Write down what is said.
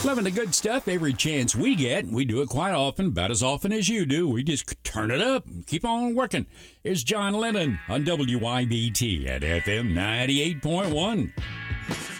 Loving the good stuff every chance we get. We do it quite often, about as often as you do. We just turn it up and keep on working. Here's John Lennon on WYBT at FM 98.1.